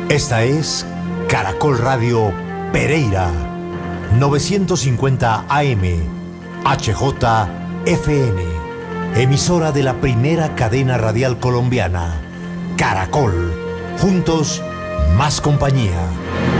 Esta es Caracol Radio Pereira, 950 AM, HJFN, emisora de la primera cadena radial colombiana, Caracol. Juntos, más compañía.